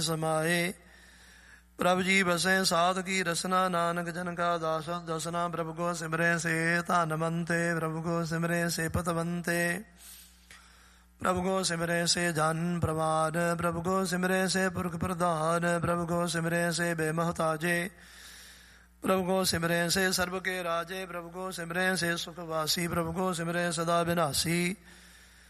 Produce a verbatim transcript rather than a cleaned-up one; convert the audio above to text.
समाए। प्रभु जी बसे साध की रसना, नानक जन का दास दसना। प्रभु को सिमरे से तानमंते, प्रभु को सिमरे से पतवंते। प्रभु को सिमरे से जान प्रमाद, प्रभु को सिमरे से पुरख प्रधान। प्रभु को सिमरे से बेमहताजे, प्रभु को सिमरे से सर्व के राजे। प्रभु को सिमरे से सुखवासी, प्रभु को सिमरे सदा विनाशी।